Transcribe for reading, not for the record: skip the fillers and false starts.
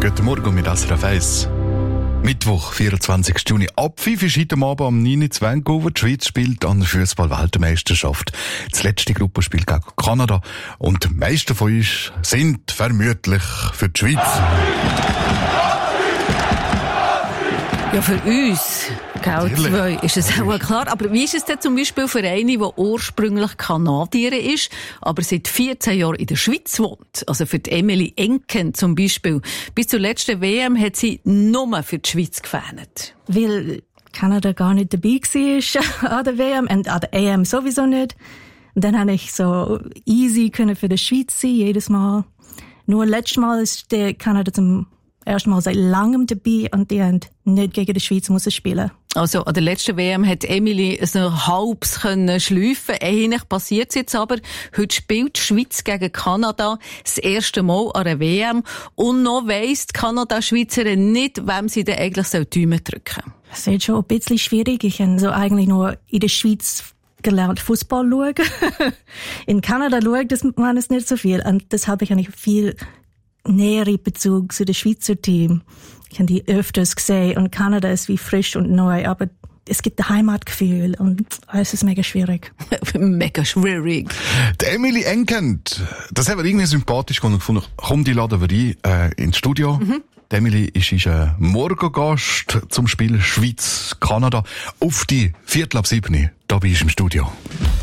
Guten Morgen mit SRF 1. Mittwoch, 24. Juni. Ab 5 ist heute Abend am 9. in Vancouver. Die Schweiz spielt an der Fußball-Weltmeisterschaft. Das letzte Gruppenspiel gegen Kanada. Und die meisten von uns sind vermutlich für die Schweiz. Ja, für uns, gell, zwei, ist es auch klar. Aber wie ist es denn zum Beispiel für eine, die ursprünglich Kanadierin ist, aber seit 14 Jahren in der Schweiz wohnt? Also für die Emily Enken zum Beispiel. Bis zur letzten WM hat sie nur für die Schweiz gefähnet. Weil Kanada gar nicht dabei war an der WM und an der EM sowieso nicht. Und dann habe ich so easy können für die Schweiz sein, jedes Mal. Nur letztes Mal ist der Kanada zum ersten Mal seit langem dabei und die haben nicht gegen die Schweiz müssen spielen. Also an der letzten WM hat Emily es noch halbs können schleifen. Ähnlich passiert es jetzt aber. Heute spielt die Schweiz gegen Kanada das erste Mal an der WM und noch weiss die Kanada-Schweizerin nicht, wem sie denn eigentlich die Daumen drücken soll. Das ist schon ein bisschen schwierig. Ich habe so eigentlich nur in der Schweiz gelernt Fußball schauen. In Kanada schaut man es nicht so viel und das habe ich eigentlich viel nähere Bezug zu dem Schweizer Team. Ich habe die öfters gesehen und Kanada ist wie frisch und neu, aber es gibt ein Heimatgefühl und es ist mega schwierig. Mega schwierig. Die Emily Enken, das haben wir irgendwie sympathisch gefunden. Komm, die laden wir ein ins Studio. Die Emily ist ein Morgengast zum Spiel Schweiz-Kanada auf die 6:45. Da bist du im Studio.